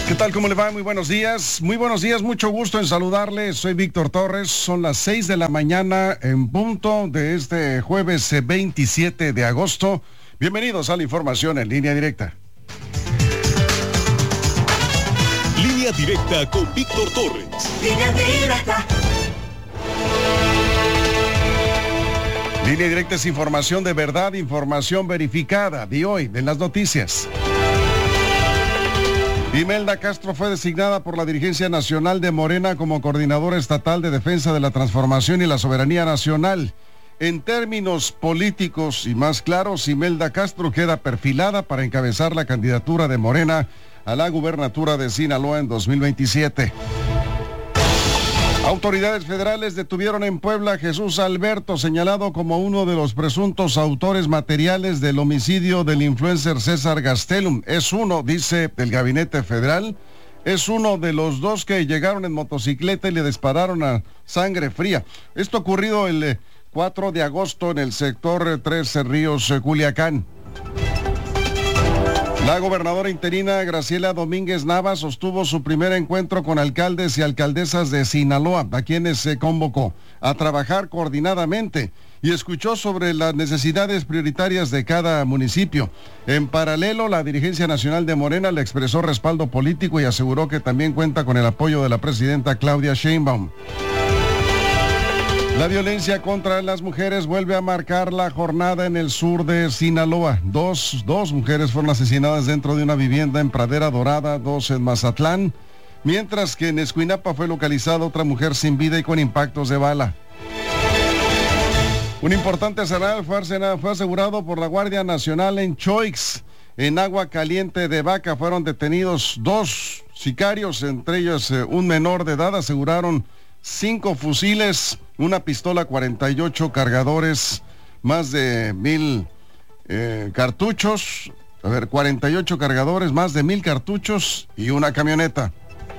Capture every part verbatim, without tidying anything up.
¿Qué tal? ¿Cómo le va? Muy buenos días. Muy buenos días, mucho gusto en saludarles. Soy Víctor Torres. Son las seis de la mañana en punto de este jueves veintisiete de agosto. Bienvenidos a la información en línea directa. Línea directa con Víctor Torres. Línea directa. Línea directa es información de verdad, información verificada de hoy, de las noticias. Imelda Castro fue designada por la dirigencia nacional de Morena como coordinadora estatal de defensa de la transformación y la soberanía nacional. En términos políticos y más claros, Imelda Castro queda perfilada para encabezar la candidatura de Morena a la gubernatura de Sinaloa en dos mil veintisiete. Autoridades federales detuvieron en Puebla a Jesús Alberto, señalado como uno de los presuntos autores materiales del homicidio del influencer César Gastelum. Es uno, dice el gabinete federal, es uno de los dos que llegaron en motocicleta y le dispararon a sangre fría. Esto ocurrido el eh, cuatro de agosto en el sector eh, Tres Ríos, eh, Culiacán. La gobernadora interina Graciela Domínguez Nava sostuvo su primer encuentro con alcaldes y alcaldesas de Sinaloa, a quienes se convocó a trabajar coordinadamente y escuchó sobre las necesidades prioritarias de cada municipio. En paralelo, la dirigencia nacional de Morena le expresó respaldo político y aseguró que también cuenta con el apoyo de la presidenta Claudia Sheinbaum. La violencia contra las mujeres vuelve a marcar la jornada en el sur de Sinaloa. Dos, dos mujeres fueron asesinadas dentro de una vivienda en Pradera Dorada, dos en Mazatlán, mientras que en Escuinapa fue localizada otra mujer sin vida y con impactos de bala. Un importante arsenal fue, fue asegurado por la Guardia Nacional en Choix. En Agua Caliente de Vaca fueron detenidos dos sicarios, entre ellos eh, un menor de edad. Aseguraron cinco fusiles, una pistola cuarenta y ocho cargadores, más de mil eh, cartuchos, a ver, cuarenta y ocho cargadores, más de mil cartuchos y una camioneta.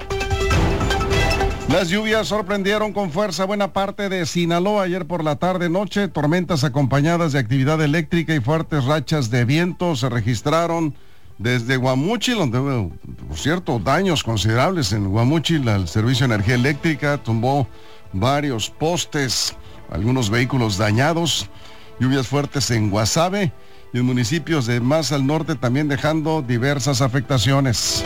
Las lluvias sorprendieron con fuerza buena parte de Sinaloa ayer por la tarde-noche. Tormentas acompañadas de actividad eléctrica y fuertes rachas de viento se registraron desde Guamúchil, donde hubo, por cierto, daños considerables en Guamúchil. El servicio de energía eléctrica tumbó varios postes, algunos vehículos dañados. Lluvias fuertes en Guasave y en municipios de más al norte también dejando diversas afectaciones.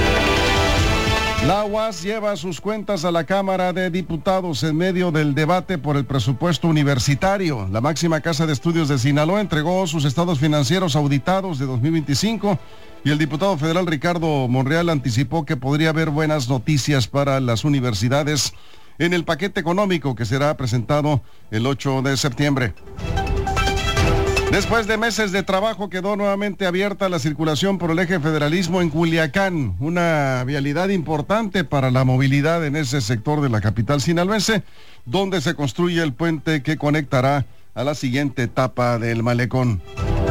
La U A S lleva sus cuentas a la Cámara de Diputados en medio del debate por el presupuesto universitario. La máxima casa de estudios de Sinaloa entregó sus estados financieros auditados de dos mil veinticinco y el diputado federal Ricardo Monreal anticipó que podría haber buenas noticias para las universidades en el paquete económico que será presentado el ocho de septiembre. Después de meses de trabajo quedó nuevamente abierta la circulación por el eje federalismo en Culiacán, una vialidad importante para la movilidad en ese sector de la capital sinaloense, donde se construye el puente que conectará a la siguiente etapa del malecón.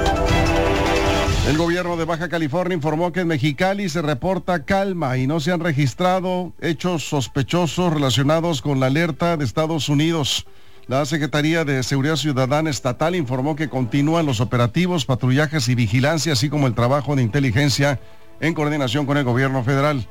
El gobierno de Baja California informó que en Mexicali se reporta calma y no se han registrado hechos sospechosos relacionados con la alerta de Estados Unidos. La Secretaría de Seguridad Ciudadana Estatal informó que continúan los operativos, patrullajes y vigilancia, así como el trabajo de inteligencia en coordinación con el gobierno federal.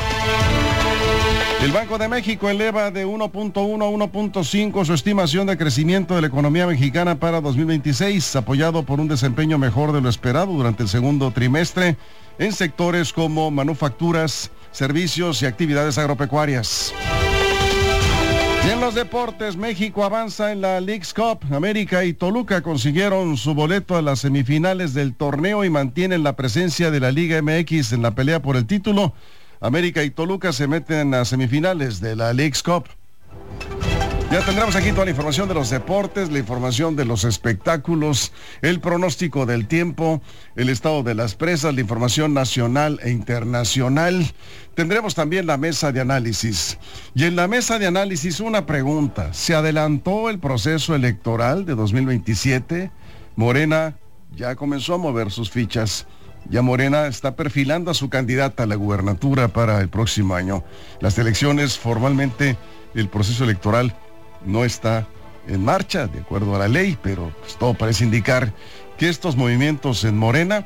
El Banco de México eleva de uno punto uno a uno punto cinco su estimación de crecimiento de la economía mexicana para dos mil veintiséis, apoyado por un desempeño mejor de lo esperado durante el segundo trimestre en sectores como manufacturas, servicios y actividades agropecuarias. Y en los deportes, México avanza en la Leagues Cup. América y Toluca consiguieron su boleto a las semifinales del torneo y mantienen la presencia de la Liga M X en la pelea por el título. América y Toluca se meten a semifinales de la Leagues Cup. Ya tendremos aquí toda la información de los deportes, la información de los espectáculos, el pronóstico del tiempo, el estado de las presas, la información nacional e internacional. Tendremos también la mesa de análisis. Y en la mesa de análisis una pregunta. ¿Se adelantó el proceso electoral de dos mil veintisiete? Morena ya comenzó a mover sus fichas. Ya Morena está perfilando a su candidata a la gubernatura para el próximo año. Las elecciones, formalmente, el proceso electoral no está en marcha, de acuerdo a la ley, pero pues, todo parece indicar que estos movimientos en Morena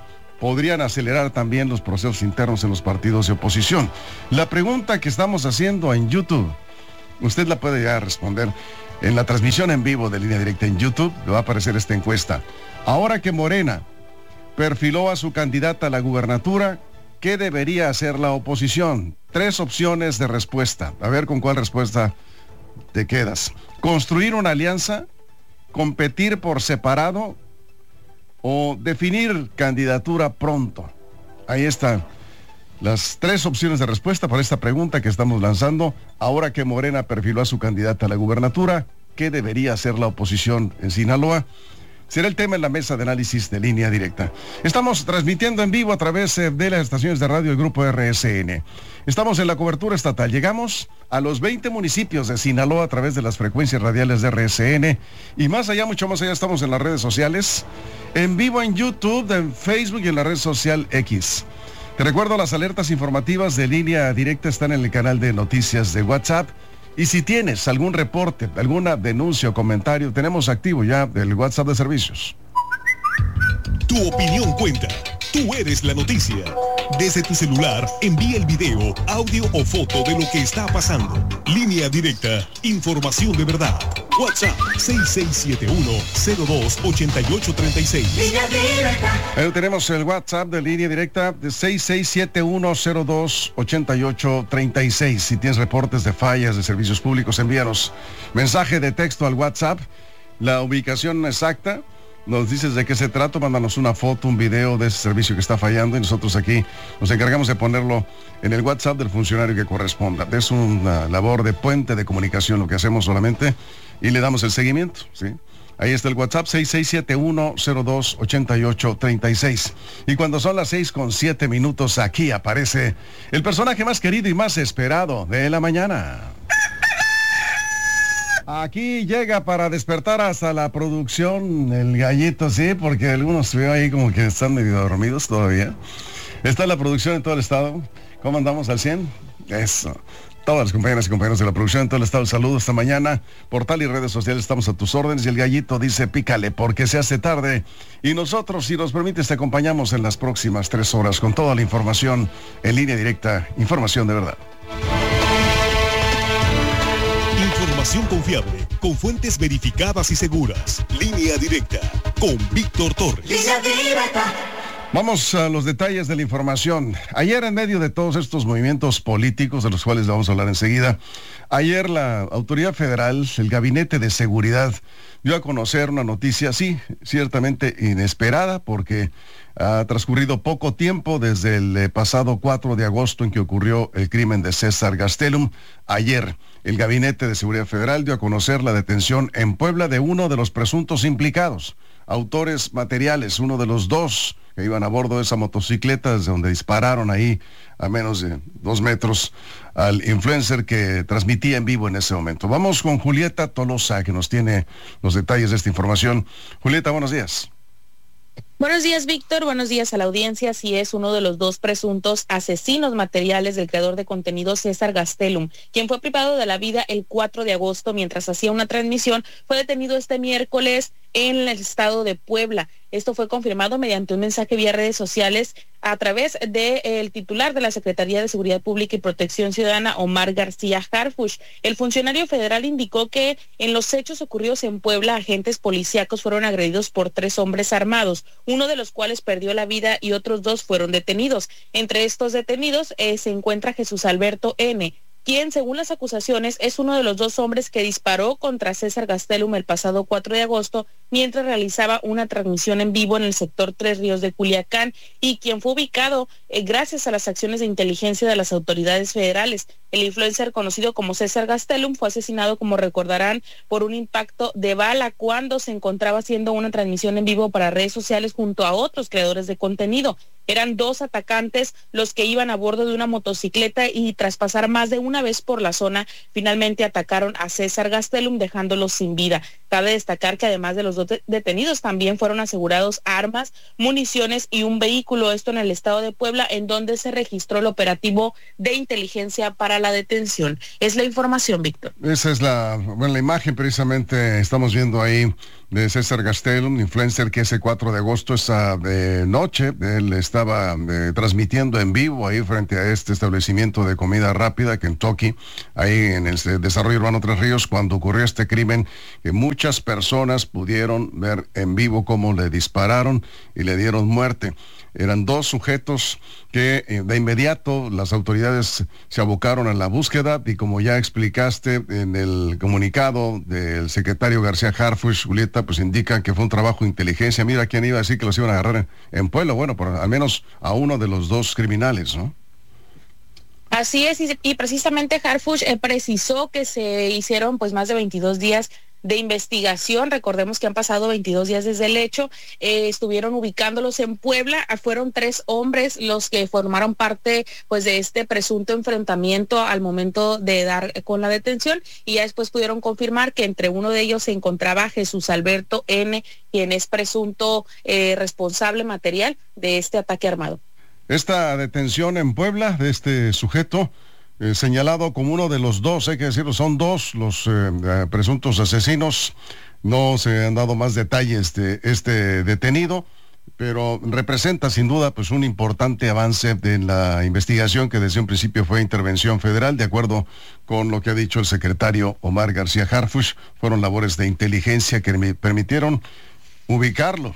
podrían acelerar también los procesos internos en los partidos de oposición. La pregunta que estamos haciendo en YouTube, usted la puede ya responder en la transmisión en vivo de Línea Directa en YouTube, le va a aparecer esta encuesta. Ahora que Morena perfiló a su candidata a la gubernatura, ¿qué debería hacer la oposición? Tres opciones de respuesta. A ver con cuál respuesta te quedas. ¿Construir una alianza? ¿Competir por separado? ¿O definir candidatura pronto? Ahí están las tres opciones de respuesta para esta pregunta que estamos lanzando. Ahora que Morena perfiló a su candidata a la gubernatura, ¿qué debería hacer la oposición en Sinaloa? Será el tema en la mesa de análisis de Línea Directa. Estamos transmitiendo en vivo a través de las estaciones de radio del Grupo R S N. Estamos en la cobertura estatal. Llegamos a los veinte municipios de Sinaloa a través de las frecuencias radiales de R S N. Y más allá, mucho más allá, estamos en las redes sociales. En vivo en YouTube, en Facebook y en la red social X. Te recuerdo, las alertas informativas de Línea Directa están en el canal de noticias de WhatsApp. Y si tienes algún reporte, alguna denuncia o comentario, tenemos activo ya el WhatsApp de servicios. Tu opinión cuenta. Tú eres la noticia. Desde tu celular, envía el video, audio o foto de lo que está pasando. Línea Directa. Información de verdad. WhatsApp seis seis siete uno, cero dos, ocho ocho tres seis. Línea Directa. Ahí tenemos el WhatsApp de Línea Directa de seis seis siete uno, cero dos, ocho ocho tres seis. Si tienes reportes de fallas de servicios públicos, envíanos mensaje de texto al WhatsApp, la ubicación exacta, nos dices de qué se trata, mándanos una foto, un video de ese servicio que está fallando y nosotros aquí nos encargamos de ponerlo en el WhatsApp del funcionario que corresponda. Es una labor de puente de comunicación lo que hacemos solamente y le damos el seguimiento, ¿sí? Ahí está el WhatsApp seis seis siete uno, cero dos, ocho ocho tres seis. Y cuando son las seis con siete minutos, aquí aparece el personaje más querido y más esperado de la mañana. Aquí llega para despertar hasta la producción el gallito, sí, porque algunos veo ahí como que están medio dormidos todavía. Está la producción en todo el estado. ¿Cómo andamos al cien? Eso. Todas las compañeras y compañeros de la producción en todo el estado, saludos esta mañana. Portal y redes sociales, estamos a tus órdenes. Y el gallito dice, pícale porque se hace tarde. Y nosotros, si nos permites, te acompañamos en las próximas tres horas con toda la información en Línea Directa. Información de verdad. Información confiable, con fuentes verificadas y seguras. Línea Directa, con Víctor Torres. Línea Directa. Vamos a los detalles de la información. Ayer, en medio de todos estos movimientos políticos, de los cuales vamos a hablar enseguida, ayer la autoridad federal, el Gabinete de Seguridad, dio a conocer una noticia, sí, ciertamente inesperada, porque ha transcurrido poco tiempo desde el pasado cuatro de agosto en que ocurrió el crimen de César Gastelum. Ayer, el Gabinete de Seguridad Federal dio a conocer la detención en Puebla de uno de los presuntos implicados, autores materiales, uno de los dos que iban a bordo de esa motocicleta, desde donde dispararon ahí a menos de dos metros al influencer que transmitía en vivo en ese momento. Vamos con Julieta Tolosa, que nos tiene los detalles de esta información. Julieta, buenos días. Buenos días, Víctor. Buenos días a la audiencia. Sí, es uno de los dos presuntos asesinos materiales del creador de contenido César Gastelum, quien fue privado de la vida el cuatro de agosto mientras hacía una transmisión. Fue detenido este miércoles en el estado de Puebla. Esto fue confirmado mediante un mensaje vía redes sociales a través del titular de la Secretaría de Seguridad Pública y Protección Ciudadana, Omar García Harfuch. El funcionario federal indicó que en los hechos ocurridos en Puebla, agentes policíacos fueron agredidos por tres hombres armados, uno de los cuales perdió la vida y otros dos fueron detenidos. Entre estos detenidos eh, se encuentra Jesús Alberto N., quien, según las acusaciones, es uno de los dos hombres que disparó contra César Gastelum el pasado cuatro de agosto mientras realizaba una transmisión en vivo en el sector Tres Ríos de Culiacán y quien fue ubicado eh, gracias a las acciones de inteligencia de las autoridades federales. El influencer conocido como César Gastelum fue asesinado, como recordarán, por un impacto de bala cuando se encontraba haciendo una transmisión en vivo para redes sociales junto a otros creadores de contenido. Eran dos atacantes los que iban a bordo de una motocicleta y tras pasar más de una vez por la zona, finalmente atacaron a César Gastelum dejándolo sin vida. Cabe destacar que además de los dos detenidos también fueron asegurados armas, municiones y un vehículo, esto en el estado de Puebla, en donde se registró el operativo de inteligencia para la detención. Es la información, Víctor. Esa es la, bueno, la imagen precisamente estamos viendo ahí de César Gastelum, influencer que ese cuatro de agosto, esa eh, noche, él estaba eh, transmitiendo en vivo ahí frente a este establecimiento de comida rápida, Kentucky, ahí en el desarrollo urbano Tres Ríos, cuando ocurrió este crimen, que muchas personas pudieron ver en vivo cómo le dispararon y le dieron muerte. Eran dos sujetos que eh, de inmediato las autoridades se abocaron a la búsqueda y como ya explicaste en el comunicado del secretario García Harfuch, Julieta, pues indica que fue un trabajo de inteligencia. Mira, ¿quién iba a decir que los iban a agarrar en, en Puebla? Bueno, por al menos a uno de los dos criminales, ¿no? Así es, y, y precisamente Harfuch eh, precisó que se hicieron pues más de veintidós días de investigación. Recordemos que han pasado veintidós días desde el hecho, eh, estuvieron ubicándolos en Puebla, fueron tres hombres los que formaron parte pues de este presunto enfrentamiento al momento de dar con la detención, y ya después pudieron confirmar que entre uno de ellos se encontraba Jesús Alberto N., quien es presunto eh, responsable material de este ataque armado. Esta detención en Puebla de este sujeto Eh, señalado como uno de los dos, hay que decirlo, son dos los eh, eh, presuntos asesinos. No se han dado más detalles de este detenido, pero representa sin duda pues un importante avance en la investigación que desde un principio fue intervención federal, de acuerdo con lo que ha dicho el secretario Omar García Harfuch. Fueron labores de inteligencia que me permitieron ubicarlo,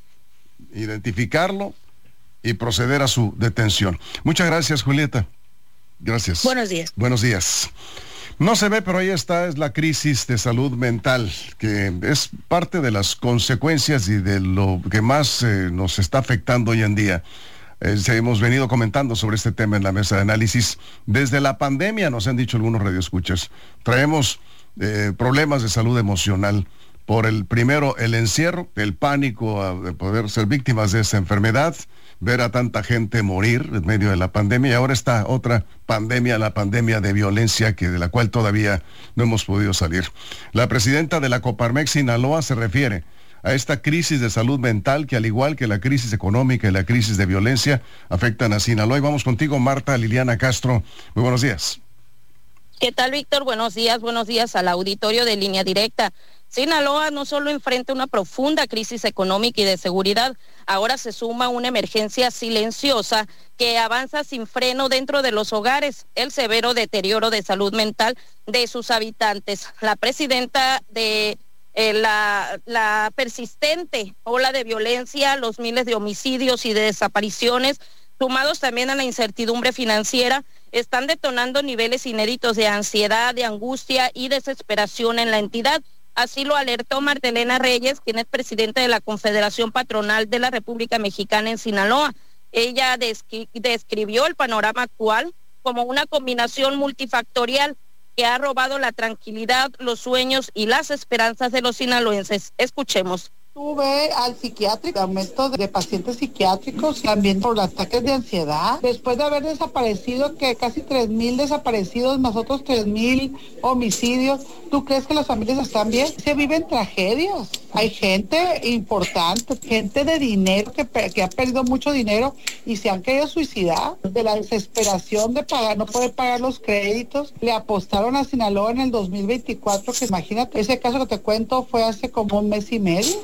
identificarlo y proceder a su detención. Muchas gracias, Julieta. Gracias. Buenos días. Buenos días. No se ve, pero ahí está, es la crisis de salud mental, que es parte de las consecuencias y de lo que más eh, nos está afectando hoy en día. Eh, hemos venido comentando sobre este tema en la mesa de análisis. Desde la pandemia, nos han dicho algunos radioescuchas, traemos eh, problemas de salud emocional. Por el primero, el encierro, el pánico a, de poder ser víctimas de esta enfermedad, ver a tanta gente morir en medio de la pandemia, y ahora está otra pandemia, la pandemia de violencia, que de la cual todavía no hemos podido salir. La presidenta de la Coparmex Sinaloa se refiere a esta crisis de salud mental que, al igual que la crisis económica y la crisis de violencia, afectan a Sinaloa. Y vamos contigo, Marta Liliana Castro. Muy buenos días. ¿Qué tal, Víctor? Buenos días, buenos días al auditorio de Línea Directa. Sinaloa no solo enfrenta una profunda crisis económica y de seguridad, ahora se suma una emergencia silenciosa que avanza sin freno dentro de los hogares, el severo deterioro de salud mental de sus habitantes. La presidenta de eh, la, la persistente ola de violencia, los miles de homicidios y de desapariciones, sumados también a la incertidumbre financiera, están detonando niveles inéditos de ansiedad, de angustia y desesperación en la entidad. Así lo alertó Martelena Reyes, quien es presidenta de la Confederación Patronal de la República Mexicana en Sinaloa. Ella descri- describió el panorama actual como una combinación multifactorial que ha robado la tranquilidad, los sueños y las esperanzas de los sinaloenses. Escuchemos. Tuve al psiquiátrico, aumento de pacientes psiquiátricos, también por los ataques de ansiedad. Después de haber desaparecido, que casi tres mil desaparecidos, más otros tres mil homicidios, ¿tú crees que las familias están bien? Se viven tragedias. Hay gente importante, gente de dinero que, que ha perdido mucho dinero y se han querido suicidar. De la desesperación de pagar, no poder pagar los créditos, le apostaron a Sinaloa en el dos mil veinticuatro, que imagínate, ese caso que te cuento fue hace como un mes y medio.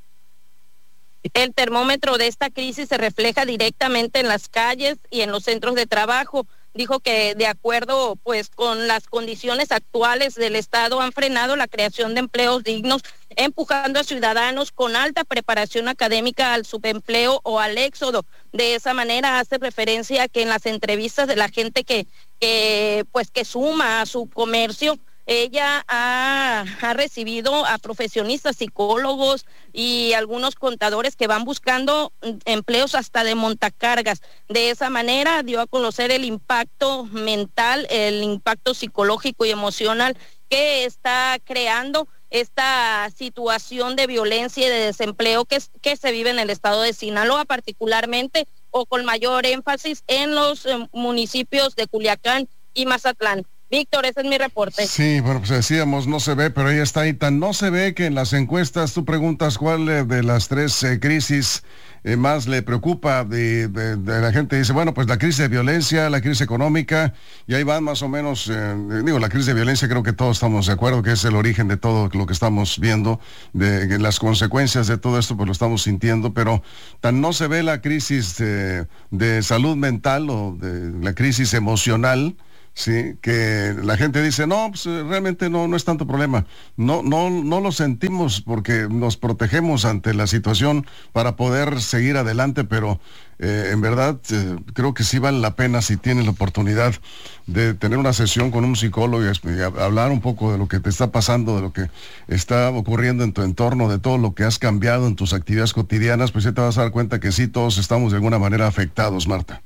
El termómetro de esta crisis se refleja directamente en las calles y en los centros de trabajo. Dijo que de acuerdo pues con las condiciones actuales del Estado han frenado la creación de empleos dignos, empujando a ciudadanos con alta preparación académica al subempleo o al éxodo. De esa manera hace referencia a que en las entrevistas de la gente que, que pues que suma a su comercio, ella ha, ha recibido a profesionistas, psicólogos y algunos contadores que van buscando empleos hasta de montacargas. De esa manera dio a conocer el impacto mental, el impacto psicológico y emocional que está creando esta situación de violencia y de desempleo que, que se vive en el estado de Sinaloa, particularmente o con mayor énfasis en los eh, municipios de Culiacán y Mazatlán. Víctor, ese es mi reporte. Sí, bueno, pues decíamos, no se ve, pero ahí está, y tan no se ve que en las encuestas tú preguntas cuál de las tres eh, crisis eh, más le preocupa de, de, de la gente? Dice, bueno, pues la crisis de violencia, la crisis económica, y ahí van más o menos, eh, digo, la crisis de violencia creo que todos estamos de acuerdo que es el origen de todo lo que estamos viendo, de, de las consecuencias de todo esto, pues lo estamos sintiendo, pero tan no se ve la crisis de, de salud mental o de la crisis emocional, sí, que la gente dice, no, pues realmente no, no es tanto problema. No, no, no lo sentimos porque nos protegemos ante la situación para poder seguir adelante, pero eh, en verdad eh, creo que sí vale la pena si tienes la oportunidad de tener una sesión con un psicólogo y, y hablar un poco de lo que te está pasando, de lo que está ocurriendo en tu entorno, de todo lo que has cambiado en tus actividades cotidianas, pues ya te vas a dar cuenta que sí, todos estamos de alguna manera afectados, Marta.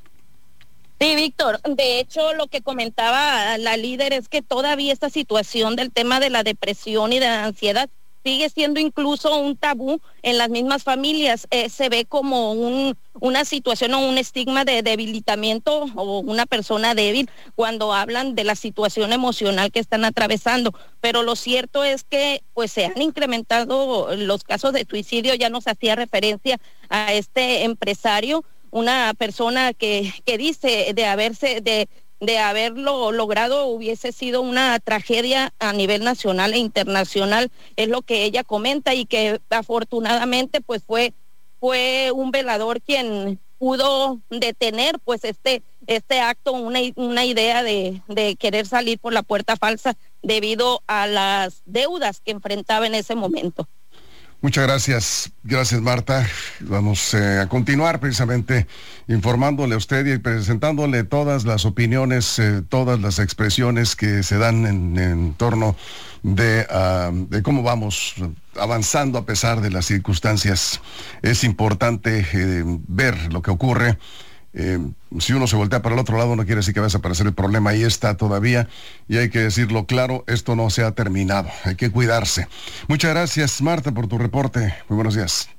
Sí, Víctor, de hecho lo que comentaba la líder es que todavía esta situación del tema de la depresión y de la ansiedad sigue siendo incluso un tabú en las mismas familias. Eh, se ve como un, una situación o un estigma de debilitamiento o una persona débil cuando hablan de la situación emocional que están atravesando. Pero lo cierto es que pues se han incrementado los casos de suicidio. Ya nos hacía referencia a este empresario, una persona que, que dice de haberse, de, de haberlo logrado hubiese sido una tragedia a nivel nacional e internacional, es lo que ella comenta, y que afortunadamente pues fue, fue un velador quien pudo detener pues este, este acto, una, una idea de, de querer salir por la puerta falsa debido a las deudas que enfrentaba en ese momento. Muchas gracias, gracias Marta. Vamos eh, a continuar precisamente informándole a usted y presentándole todas las opiniones, eh, todas las expresiones que se dan en, en torno de, uh, de cómo vamos avanzando a pesar de las circunstancias. Es importante eh, ver lo que ocurre. Eh, si uno se voltea para el otro lado no quiere decir que va a desaparecer el problema, ahí está todavía y hay que decirlo claro, esto no se ha terminado, hay que cuidarse. Muchas gracias Marta por tu reporte, muy buenos días.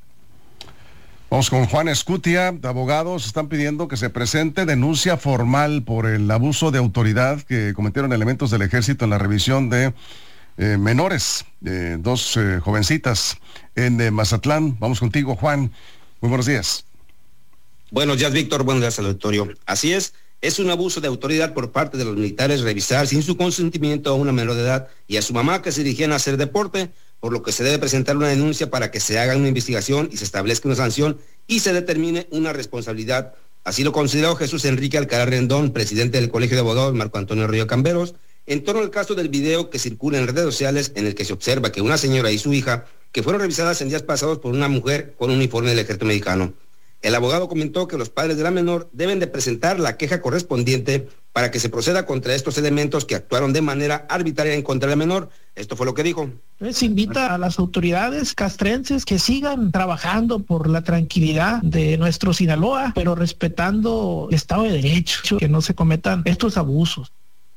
Vamos con Juan Escutia, abogados están pidiendo que se presente denuncia formal por el abuso de autoridad que cometieron elementos del ejército en la revisión de eh, menores, eh, dos eh, jovencitas en eh, Mazatlán. Vamos contigo Juan, muy buenos días. Buenos días, Víctor. Buenos días al auditorio. Así es, es un abuso de autoridad por parte de los militares revisar sin su consentimiento a una menor de edad y a su mamá que se dirigían a hacer deporte, por lo que se debe presentar una denuncia para que se haga una investigación y se establezca una sanción y se determine una responsabilidad. Así lo consideró Jesús Enrique Alcalá Rendón, presidente del Colegio de Abogados Marco Antonio Río Camberos, en torno al caso del video que circula en redes sociales en el que se observa que una señora y su hija, que fueron revisadas en días pasados por una mujer con un uniforme del ejército mexicano. El abogado comentó que los padres de la menor deben de presentar la queja correspondiente para que se proceda contra estos elementos que actuaron de manera arbitraria en contra de la menor. Esto fue lo que dijo. Se invita a las autoridades castrenses que sigan trabajando por la tranquilidad de nuestro Sinaloa, pero respetando el Estado de Derecho, que no se cometan estos abusos.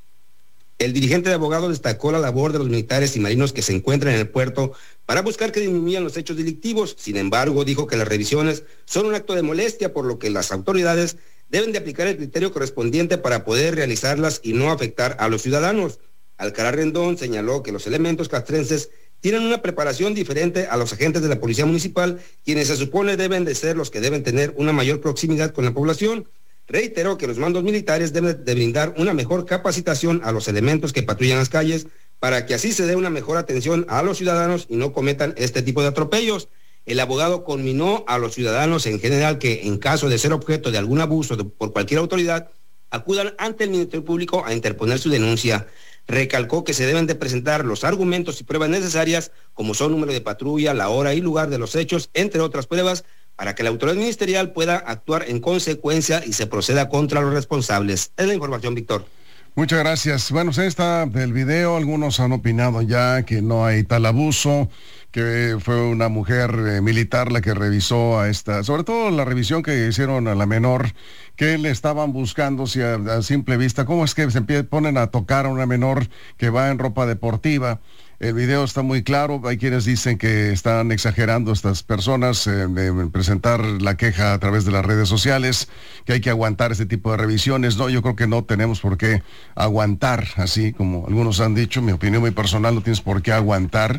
El dirigente de abogados destacó la labor de los militares y marinos que se encuentran en el puerto para buscar que disminuyan los hechos delictivos. Sin embargo, dijo que las revisiones son un acto de molestia, por lo que las autoridades deben de aplicar el criterio correspondiente para poder realizarlas y no afectar a los ciudadanos. Alcalá Rendón señaló que los elementos castrenses tienen una preparación diferente a los agentes de la Policía Municipal, quienes se supone deben de ser los que deben tener una mayor proximidad con la población. Reiteró que los mandos militares deben de brindar una mejor capacitación a los elementos que patrullan las calles para que así se dé una mejor atención a los ciudadanos y no cometan este tipo de atropellos. El abogado conminó a los ciudadanos en general que, en caso de ser objeto de algún abuso de, por cualquier autoridad, acudan ante el Ministerio Público a interponer su denuncia. Recalcó que se deben de presentar los argumentos y pruebas necesarias, como son número de patrulla, la hora y lugar de los hechos, entre otras pruebas, para que la autoridad ministerial pueda actuar en consecuencia y se proceda contra los responsables. Es la información, Víctor. Muchas gracias. Bueno, pues ahí está el video. Algunos han opinado ya que no hay tal abuso, que fue una mujer eh, militar la que revisó a esta, sobre todo la revisión que hicieron a la menor, que le estaban buscando, si a, a simple vista, cómo es que se ponen a tocar a una menor que va en ropa deportiva. El video está muy claro, hay quienes dicen que están exagerando estas personas eh, en presentar la queja a través de las redes sociales, que hay que aguantar este tipo de revisiones. No, yo creo que no tenemos por qué aguantar, así como algunos han dicho, mi opinión muy personal, no tienes por qué aguantar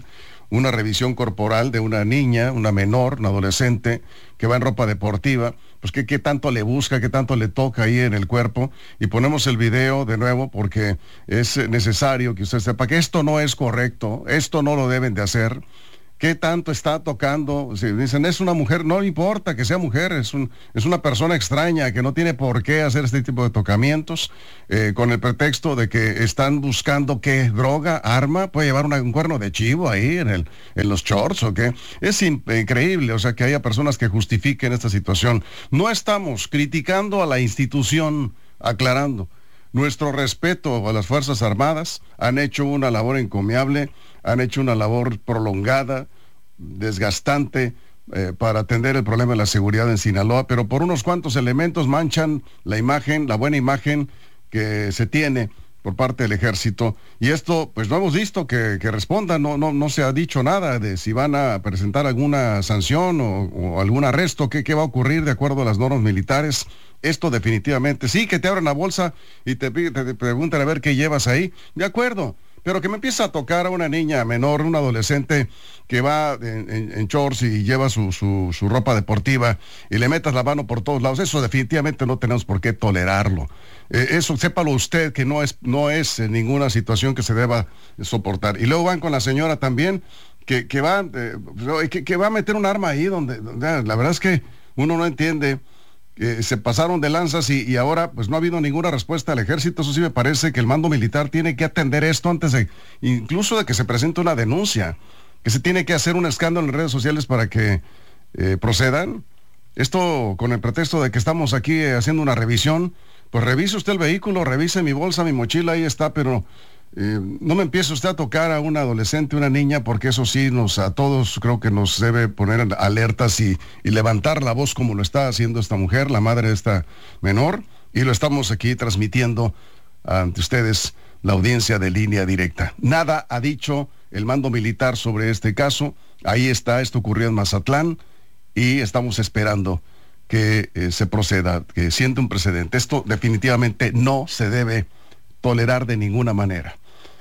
una revisión corporal de una niña, una menor, una adolescente, que va en ropa deportiva, pues qué, qué tanto le busca, qué tanto le toca ahí en el cuerpo, y ponemos el video de nuevo porque es necesario que usted sepa que esto no es correcto, esto no lo deben de hacer. ¿Qué tanto está tocando? Si dicen, es una mujer, no importa que sea mujer, es, un, es una persona extraña que no tiene por qué hacer este tipo de tocamientos, eh, con el pretexto de que están buscando qué, droga, arma, puede llevar una, un cuerno de chivo ahí en, el, en los shorts o qué. Es in, increíble, o sea, que haya personas que justifiquen esta situación. No estamos criticando a la institución, aclarando. Nuestro respeto a las Fuerzas Armadas, han hecho una labor encomiable, han hecho una labor prolongada, desgastante, eh, para atender el problema de la seguridad en Sinaloa, pero por unos cuantos elementos manchan la imagen, la buena imagen que se tiene por parte del ejército, y esto pues no hemos visto que, que responda, no, no, no se ha dicho nada de si van a presentar alguna sanción o, o algún arresto, qué, qué va a ocurrir de acuerdo a las normas militares. Esto definitivamente, sí, que te abran la bolsa y te, te, te preguntan a ver qué llevas ahí, de acuerdo, pero que me empieza a tocar a una niña menor, un adolescente que va en, en, en shorts y lleva su, su, su ropa deportiva y le metas la mano por todos lados, eso definitivamente no tenemos por qué tolerarlo. Eh, eso, sépalo usted, que no es, no es eh, ninguna situación que se deba soportar. Y luego van con la señora también, que, que, va, eh, que, que va a meter un arma ahí, donde, donde la verdad es que uno no entiende. Eh, se pasaron de lanzas y, y ahora pues no ha habido ninguna respuesta del ejército. Eso sí me parece que el mando militar tiene que atender esto antes de, incluso de que se presente una denuncia, que se tiene que hacer un escándalo en redes sociales para que eh, procedan. Esto con el pretexto de que estamos aquí eh, haciendo una revisión, pues revise usted el vehículo, revise mi bolsa, mi mochila, ahí está, pero eh, no me empiece usted a tocar a una adolescente, una niña, porque eso sí nos, a todos creo que nos debe poner alertas y, y levantar la voz como lo está haciendo esta mujer, la madre de esta menor, y lo estamos aquí transmitiendo ante ustedes, la audiencia de Línea Directa. Nada ha dicho el mando militar sobre este caso, ahí está, esto ocurrió en Mazatlán, y estamos esperando que eh, se proceda, que siente un precedente. Esto definitivamente no se debe tolerar de ninguna manera.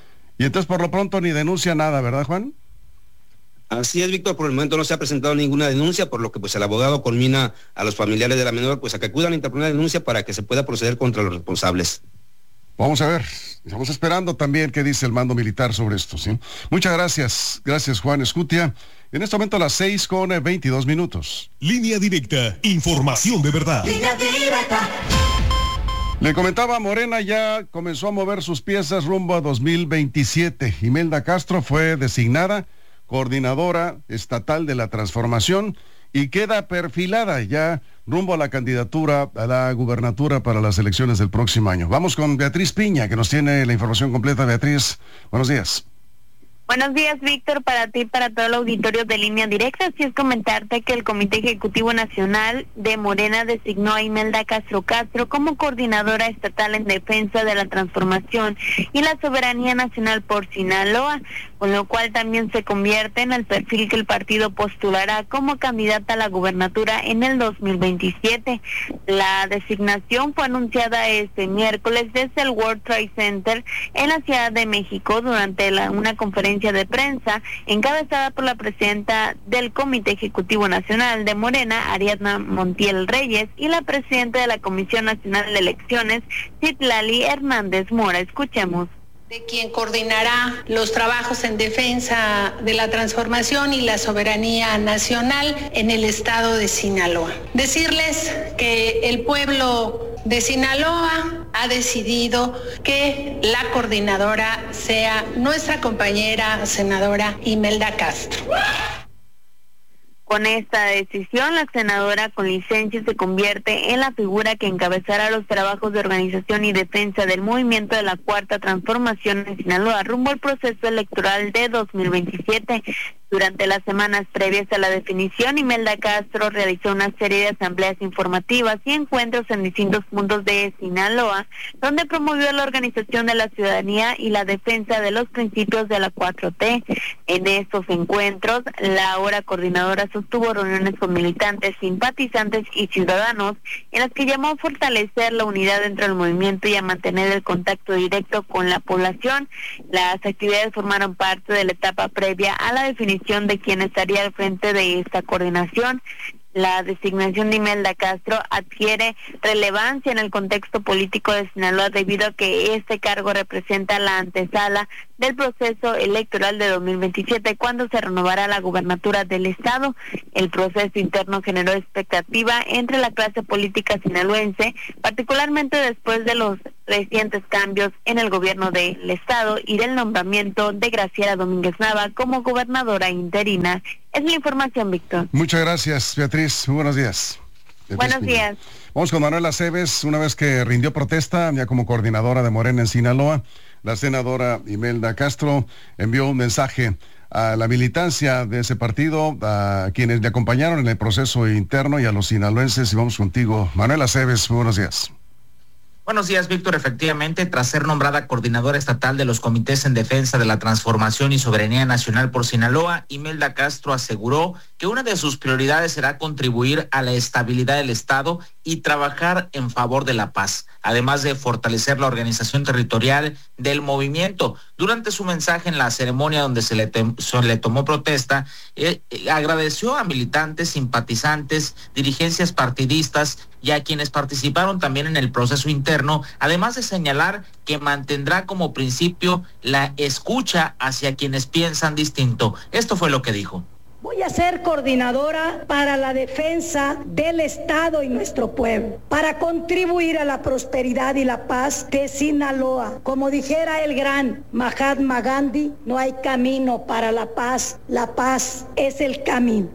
Y entonces por lo pronto ni denuncia nada, ¿verdad, Juan? Así es, Víctor, por el momento no se ha presentado ninguna denuncia, por lo que pues el abogado conmina a los familiares de la menor pues a que acudan a interponer la denuncia para que se pueda proceder contra los responsables. Vamos a ver, estamos esperando también qué dice el mando militar sobre esto, ¿sí? Muchas gracias, gracias Juan Escutia. En este momento a las seis con veintidós minutos. Línea Directa, información de verdad. Línea Directa. Le comentaba, Morena ya comenzó a mover sus piezas rumbo a dos mil veintisiete. Imelda Castro fue designada coordinadora estatal de la transformación y queda perfilada ya rumbo a la candidatura a la gubernatura para las elecciones del próximo año. Vamos con Beatriz Piña, que nos tiene la información completa. Beatriz, buenos días. Buenos días, Víctor, para ti y para todo el auditorio de Línea Directa. Así es comentarte que el Comité Ejecutivo Nacional de Morena designó a Imelda Castro Castro como coordinadora estatal en defensa de la transformación y la soberanía nacional por Sinaloa, con lo cual también se convierte en el perfil que el partido postulará como candidata a la gubernatura en el dos mil veintisiete. La designación fue anunciada este miércoles desde el World Trade Center en la Ciudad de México durante la, una conferencia de prensa encabezada por la presidenta del Comité Ejecutivo Nacional de Morena, Ariadna Montiel Reyes, y la presidenta de la Comisión Nacional de Elecciones, Citlali Hernández Mora. Escuchemos. De quien coordinará los trabajos en defensa de la transformación y la soberanía nacional en el estado de Sinaloa. Decirles que el pueblo de Sinaloa ha decidido que la coordinadora sea nuestra compañera senadora Imelda Castro. Con esta decisión, la senadora con licencia se convierte en la figura que encabezará los trabajos de organización y defensa del movimiento de la Cuarta Transformación en Sinaloa rumbo al proceso electoral de dos mil veintisiete. Durante las semanas previas a la definición, Imelda Castro realizó una serie de asambleas informativas y encuentros en distintos puntos de Sinaloa, donde promovió la organización de la ciudadanía y la defensa de los principios de la cuatro T. En estos encuentros, la ahora coordinadora sostuvo reuniones con militantes, simpatizantes y ciudadanos, en las que llamó a fortalecer la unidad dentro del movimiento y a mantener el contacto directo con la población. Las actividades formaron parte de la etapa previa a la definición de quién estaría al frente de esta coordinación. La designación de Imelda Castro adquiere relevancia en el contexto político de Sinaloa debido a que este cargo representa la antesala del proceso electoral de dos mil veintisiete, cuando se renovará la gubernatura del estado. El proceso interno generó expectativa entre la clase política sinaloense, particularmente después de los recientes cambios en el gobierno del estado y del nombramiento de Graciela Domínguez Nava como gobernadora interina. Es la información, Víctor. Muchas gracias, Beatriz. Muy buenos días. Beatriz Buenos Piña. días. Vamos con Manuela Cebes. Una vez que rindió protesta, ya como coordinadora de Morena en Sinaloa, la senadora Imelda Castro envió un mensaje a la militancia de ese partido, a quienes le acompañaron en el proceso interno y a los sinaloenses. Y vamos contigo, Manuela Cebes. Muy buenos días. Buenos días, Víctor. Efectivamente, tras ser nombrada coordinadora estatal de los comités en defensa de la transformación y soberanía nacional por Sinaloa, Imelda Castro aseguró que una de sus prioridades será contribuir a la estabilidad del Estado y trabajar en favor de la paz, además de fortalecer la organización territorial del movimiento. Durante su mensaje en la ceremonia donde se le, tem- se le tomó protesta, eh, eh, agradeció a militantes, simpatizantes, dirigencias partidistas y a quienes participaron también en el proceso interno, además de señalar que mantendrá como principio la escucha hacia quienes piensan distinto. Esto fue lo que dijo. Voy a ser coordinadora para la defensa del Estado y nuestro pueblo, para contribuir a la prosperidad y la paz de Sinaloa. Como dijera el gran Mahatma Gandhi, no hay camino para la paz, la paz es el camino.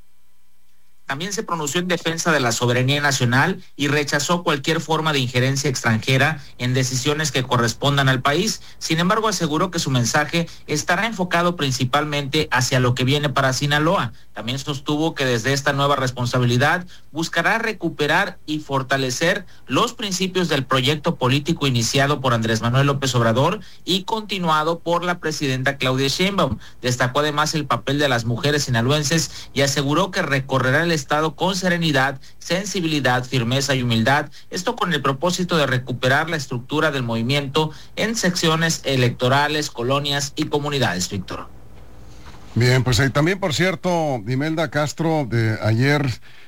También se pronunció en defensa de la soberanía nacional y rechazó cualquier forma de injerencia extranjera en decisiones que correspondan al país. Sin embargo, aseguró que su mensaje estará enfocado principalmente hacia lo que viene para Sinaloa. También sostuvo que desde esta nueva responsabilidad buscará recuperar y fortalecer los principios del proyecto político iniciado por Andrés Manuel López Obrador y continuado por la presidenta Claudia Sheinbaum. Destacó además el papel de las mujeres sinaloenses y aseguró que recorrerá el Estado con serenidad, sensibilidad, firmeza y humildad, esto con el propósito de recuperar la estructura del movimiento en secciones electorales, colonias y comunidades, Víctor. Bien, pues eh, también, por cierto, Imelda Castro, de ayer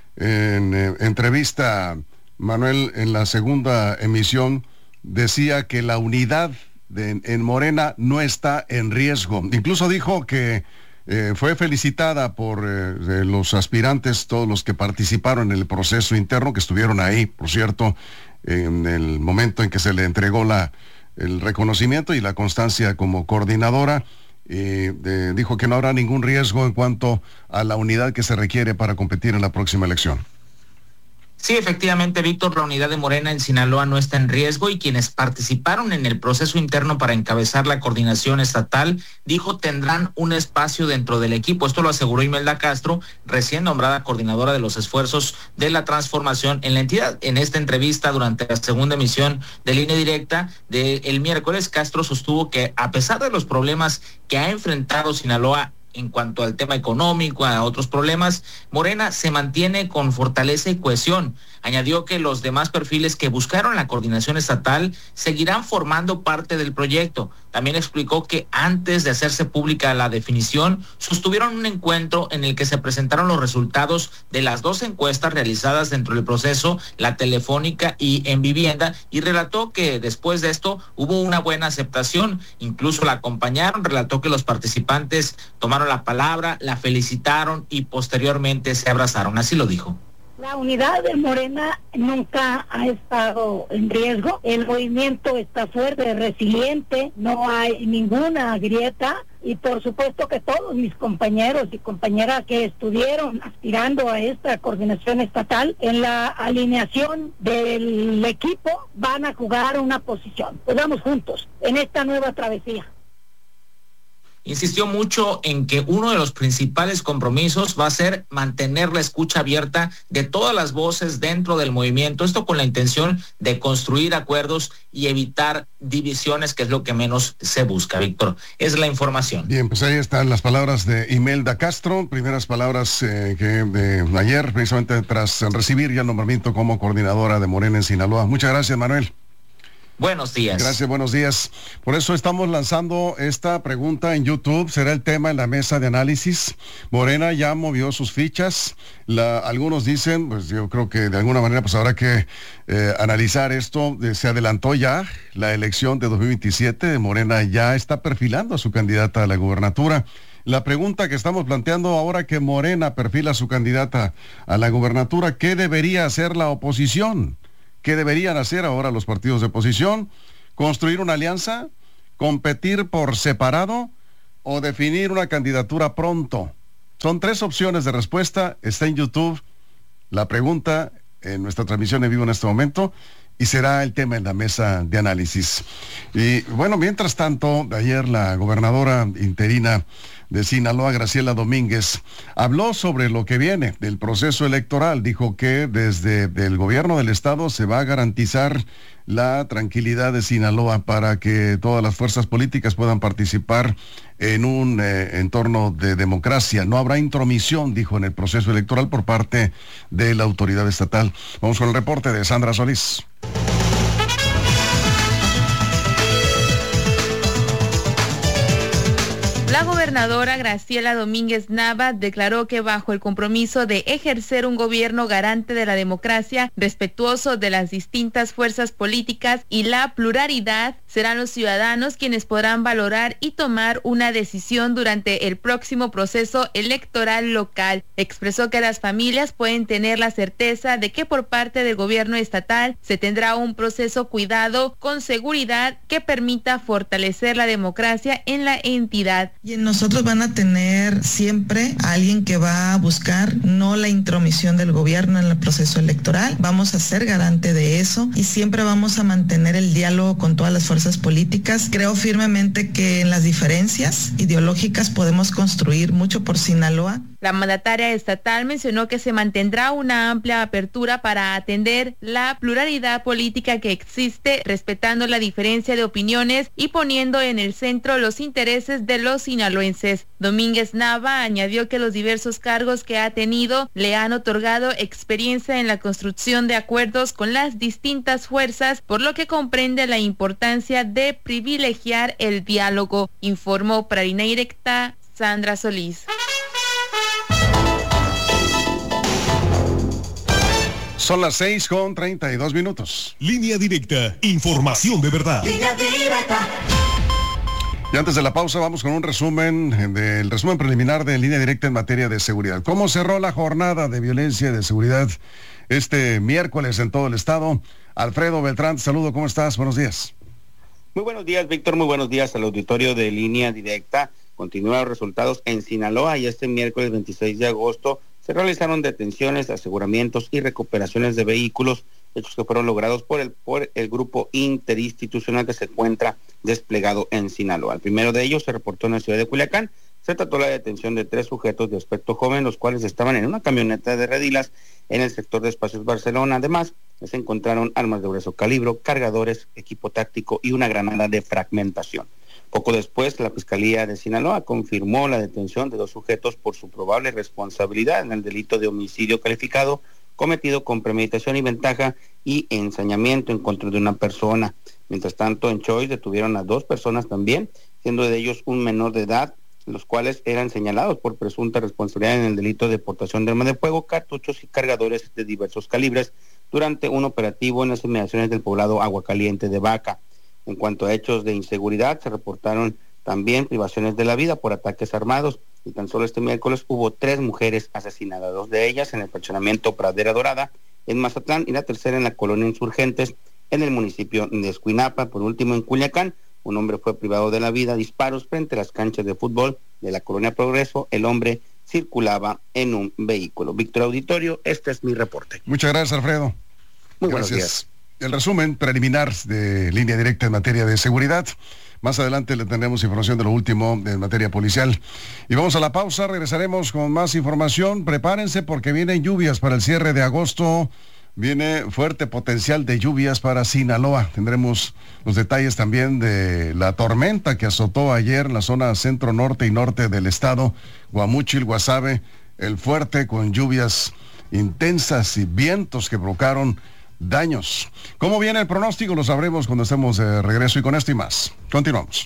en eh, entrevista, Manuel, en la segunda emisión, decía que la unidad de, en Morena no está en riesgo. Incluso dijo que Eh, fue felicitada por eh, los aspirantes, todos los que participaron en el proceso interno, que estuvieron ahí, por cierto, en el momento en que se le entregó la, el reconocimiento y la constancia como coordinadora. Eh, eh, dijo que no habrá ningún riesgo en cuanto a la unidad que se requiere para competir en la próxima elección. Sí, efectivamente, Víctor, la unidad de Morena en Sinaloa no está en riesgo y quienes participaron en el proceso interno para encabezar la coordinación estatal, dijo, tendrán un espacio dentro del equipo. Esto lo aseguró Imelda Castro, recién nombrada coordinadora de los esfuerzos de la transformación en la entidad. En esta entrevista, durante la segunda emisión de Línea Directa del miércoles, Castro sostuvo que a pesar de los problemas que ha enfrentado Sinaloa en cuanto al tema económico, a otros problemas, Morena se mantiene con fortaleza y cohesión. Añadió que los demás perfiles que buscaron la coordinación estatal seguirán formando parte del proyecto. También explicó que antes de hacerse pública la definición, sostuvieron un encuentro en el que se presentaron los resultados de las dos encuestas realizadas dentro del proceso, la telefónica y en vivienda, y relató que después de esto hubo una buena aceptación. Incluso la acompañaron, relató que los participantes tomaron la palabra, la felicitaron y posteriormente se abrazaron. Así lo dijo. La unidad de Morena nunca ha estado en riesgo. El movimiento está fuerte, resiliente, no hay ninguna grieta. Y por supuesto que todos mis compañeros y compañeras que estuvieron aspirando a esta coordinación estatal, en la alineación del equipo van a jugar una posición. Pues vamos juntos en esta nueva travesía. Insistió mucho en que uno de los principales compromisos va a ser mantener la escucha abierta de todas las voces dentro del movimiento, esto con la intención de construir acuerdos y evitar divisiones, que es lo que menos se busca. Víctor, es la información. Bien, pues ahí están las palabras de Imelda Castro, primeras palabras eh, que de ayer, precisamente tras recibir ya el nombramiento como coordinadora de Morena en Sinaloa. Muchas gracias, Manuel. Buenos días. Gracias, buenos días. Por eso estamos lanzando esta pregunta en YouTube. ¿Será el tema en la mesa de análisis? Morena ya movió sus fichas. La, algunos dicen, pues yo creo que de alguna manera pues habrá que eh, analizar esto. Eh, se adelantó ya la elección de dos mil veintisiete. Morena ya está perfilando a su candidata a la gubernatura. La pregunta que estamos planteando ahora que Morena perfila a su candidata a la gubernatura, ¿qué debería hacer la oposición? ¿Qué deberían hacer ahora los partidos de oposición? ¿Construir una alianza? ¿Competir por separado? ¿O definir una candidatura pronto? Son tres opciones de respuesta. Está en YouTube la pregunta en nuestra transmisión en vivo en este momento y será el tema en la mesa de análisis. Y bueno, mientras tanto, ayer la gobernadora interina de Sinaloa, Graciela Domínguez, habló sobre lo que viene del proceso electoral. Dijo que desde el gobierno del estado se va a garantizar la tranquilidad de Sinaloa para que todas las fuerzas políticas puedan participar en un eh, entorno de democracia. No habrá intromisión, dijo, en el proceso electoral por parte de la autoridad estatal. Vamos con el reporte de Sandra Solís. La gobernadora Graciela Domínguez Nava declaró que bajo el compromiso de ejercer un gobierno garante de la democracia, respetuoso de las distintas fuerzas políticas y la pluralidad, serán los ciudadanos quienes podrán valorar y tomar una decisión durante el próximo proceso electoral local. Expresó que las familias pueden tener la certeza de que por parte del gobierno estatal se tendrá un proceso cuidado con seguridad que permita fortalecer la democracia en la entidad. Y nosotros van a tener siempre a alguien que va a buscar no la intromisión del gobierno en el proceso electoral. Vamos a ser garante de eso y siempre vamos a mantener el diálogo con todas las fuerzas políticas. Creo firmemente que en las diferencias ideológicas podemos construir mucho por Sinaloa. La mandataria estatal mencionó que se mantendrá una amplia apertura para atender la pluralidad política que existe, respetando la diferencia de opiniones y poniendo en el centro los intereses de los sinaloenses. Domínguez Nava añadió que los diversos cargos que ha tenido le han otorgado experiencia en la construcción de acuerdos con las distintas fuerzas, por lo que comprende la importancia de privilegiar el diálogo, informó para Línea Directa Sandra Solís. Son las seis con treinta y dos minutos. Línea Directa, información de verdad. Línea Directa. Y antes de la pausa vamos con un resumen del resumen preliminar de Línea Directa en materia de seguridad. ¿Cómo cerró la jornada de violencia y de seguridad este miércoles en todo el estado? Alfredo Beltrán, te saludo, ¿cómo estás? Buenos días. Muy buenos días, Víctor, muy buenos días al auditorio de Línea Directa. Continúan los resultados en Sinaloa y este miércoles veintiséis de agosto se realizaron detenciones, aseguramientos y recuperaciones de vehículos, hechos que fueron logrados por el, por el grupo interinstitucional que se encuentra desplegado en Sinaloa. El primero de ellos se reportó en la ciudad de Culiacán. Se trató la detención de tres sujetos de aspecto joven, los cuales estaban en una camioneta de redilas en el sector de Espacios Barcelona. Además, se encontraron armas de grueso calibre, cargadores, equipo táctico y una granada de fragmentación. Poco después, la Fiscalía de Sinaloa confirmó la detención de dos sujetos por su probable responsabilidad en el delito de homicidio calificado cometido con premeditación y ventaja y ensañamiento en contra de una persona. Mientras tanto, en Choix detuvieron a dos personas también, siendo de ellos un menor de edad, los cuales eran señalados por presunta responsabilidad en el delito de portación de arma de fuego, cartuchos y cargadores de diversos calibres durante un operativo en las inmediaciones del poblado Agua Caliente de Vaca. En cuanto a hechos de inseguridad, se reportaron también privaciones de la vida por ataques armados, y tan solo este miércoles hubo tres mujeres asesinadas, dos de ellas en el fraccionamiento Pradera Dorada, en Mazatlán, y la tercera en la colonia Insurgentes, en el municipio de Escuinapa. Por último, en Culiacán, un hombre fue privado de la vida a disparos frente a las canchas de fútbol de la colonia Progreso. El hombre circulaba en un vehículo. Víctor Auditorio, este es mi reporte. Muchas gracias, Alfredo. Muy gracias. Buenos días. El resumen preliminar de Línea Directa en materia de seguridad. Más adelante le tendremos información de lo último en materia policial. Y vamos a la pausa, regresaremos con más información. Prepárense porque vienen lluvias para el cierre de agosto. Viene fuerte potencial de lluvias para Sinaloa. Tendremos los detalles también de la tormenta que azotó ayer en la zona centro, norte y norte del estado. Guamúchil, Guasave, el fuerte con lluvias intensas y vientos que provocaron daños. ¿Cómo viene el pronóstico? Lo sabremos cuando estemos de regreso, y con esto y más. Continuamos.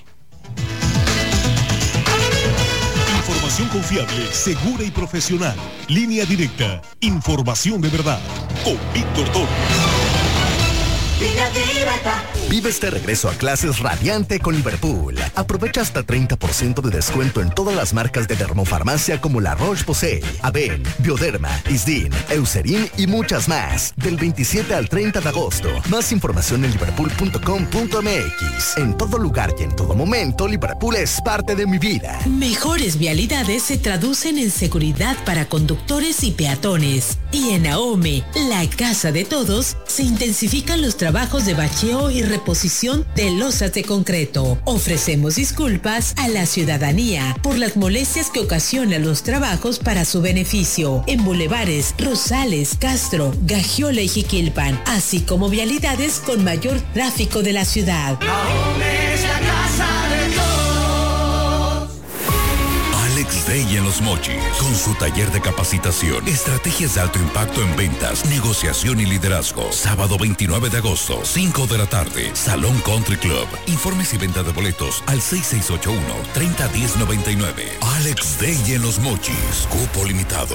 Información confiable, segura y profesional. Línea Directa. Información de verdad. Con Víctor Torres. Línea Directa. Vive este regreso a clases radiante con Liverpool. Aprovecha hasta treinta por ciento de descuento en todas las marcas de dermofarmacia como la Roche-Posay, Aven, Bioderma, Isdin, Eucerin y muchas más. Del veintisiete al treinta de agosto. Más información en liverpool punto com punto m x. En todo lugar y en todo momento, Liverpool es parte de mi vida. Mejores vialidades se traducen en seguridad para conductores y peatones. Y en AOME, la casa de todos, se intensifican los trabajos de bacheo y reposición de losas de concreto. Ofrecemos disculpas a la ciudadanía por las molestias que ocasionan los trabajos para su beneficio en bulevares Rosales, Castro, Gagiola y Jiquilpan, así como vialidades con mayor tráfico de la ciudad. AOME es la casa de todos. Alex Day en Los Mochis, con su taller de capacitación, estrategias de alto impacto en ventas, negociación y liderazgo. Sábado veintinueve de agosto, cinco de la tarde, Salón Country Club. Informes y venta de boletos al seis seis ocho uno, tres cero uno cero nueve nueve. Alex Day en Los Mochis, cupo limitado.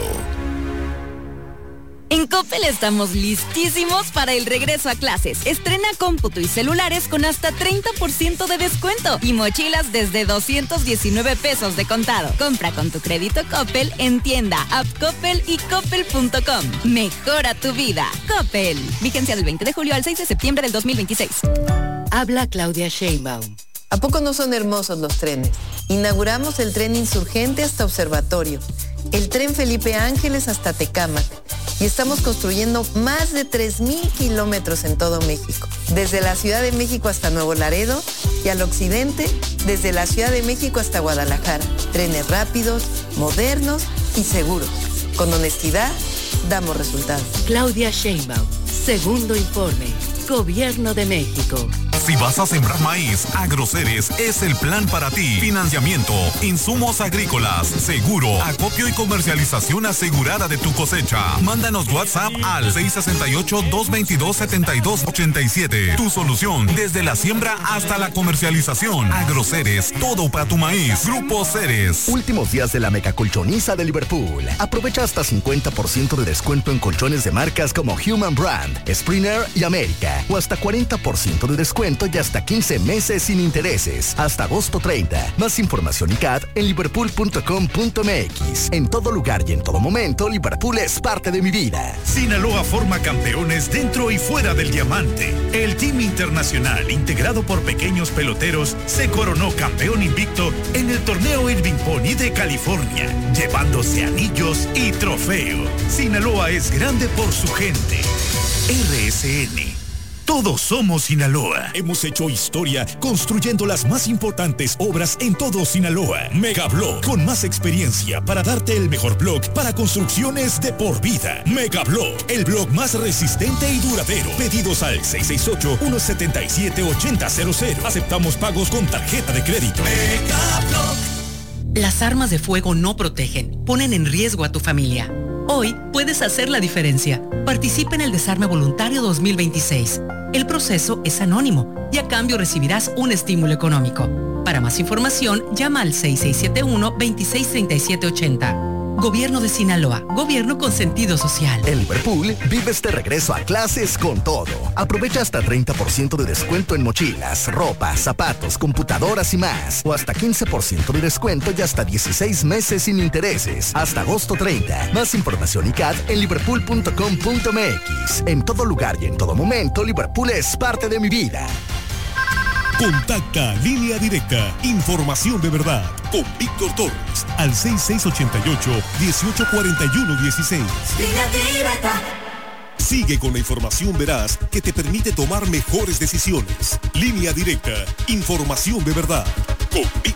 En Coppel estamos listísimos para el regreso a clases. Estrena cómputo y celulares con hasta treinta por ciento de descuento y mochilas desde doscientos diecinueve pesos de contado. Compra con tu crédito Coppel en tienda, app Coppel y coppel punto com. Mejora tu vida. Coppel. Vigencia del veinte de julio al seis de septiembre del dos mil veintiséis. Habla Claudia Sheinbaum. ¿A poco no son hermosos los trenes? Inauguramos el tren Insurgente hasta Observatorio, el tren Felipe Ángeles hasta Tecámac, y estamos construyendo más de tres mil kilómetros en todo México, desde la Ciudad de México hasta Nuevo Laredo y al occidente, desde la Ciudad de México hasta Guadalajara. Trenes rápidos, modernos y seguros. Con honestidad, damos resultados. Claudia Sheinbaum, segundo informe. Gobierno de México. Si vas a sembrar maíz, Agroceres es el plan para ti. Financiamiento, insumos agrícolas, seguro, acopio y comercialización asegurada de tu cosecha. Mándanos WhatsApp al seis seis ocho, dos dos dos, siete dos ocho siete. Tu solución desde la siembra hasta la comercialización. Agroceres, todo para tu maíz. Grupo Ceres. Últimos días de la mega colchoniza de Liverpool. Aprovecha hasta cincuenta por ciento de descuento en colchones de marcas como Human Brand, Springer y América. O hasta cuarenta por ciento de descuento y hasta quince meses sin intereses. Hasta agosto treinta. Más información y C A D en liverpool punto com punto m x. En todo lugar y en todo momento, Liverpool es parte de mi vida. Sinaloa forma campeones dentro y fuera del diamante. El Team Internacional, integrado por pequeños peloteros, se coronó campeón invicto en el torneo Irving Pony de California, llevándose anillos y trofeo. Sinaloa es grande por su gente. R S N. Todos somos Sinaloa. Hemos hecho historia construyendo las más importantes obras en todo Sinaloa. Megablock, con más experiencia para darte el mejor block para construcciones de por vida. Megablock, el block más resistente y duradero. Pedidos al seis seis ocho, uno siete siete, ocho cero cero cero. Aceptamos pagos con tarjeta de crédito. Megablock. Las armas de fuego no protegen, ponen en riesgo a tu familia. Hoy puedes hacer la diferencia. Participa en el Desarme Voluntario dos mil veintiséis. El proceso es anónimo y a cambio recibirás un estímulo económico. Para más información, llama al seis seis siete uno, dos seis tres siete ocho cero. Gobierno de Sinaloa, gobierno con sentido social. En Liverpool, vive este regreso a clases con todo. Aprovecha hasta treinta por ciento de descuento en mochilas, ropa, zapatos, computadoras y más. O hasta quince por ciento de descuento y hasta dieciséis meses sin intereses. Hasta agosto treinta. Más información y C A D en liverpool punto com punto m x. En todo lugar y en todo momento, Liverpool es parte de mi vida. Contacta Línea Directa, información de verdad, con Víctor Torres, al seis seis ocho ocho, uno ocho cuatro uno uno seis. Línea Directa. Sigue con la información veraz que te permite tomar mejores decisiones. Línea Directa, información de verdad. Con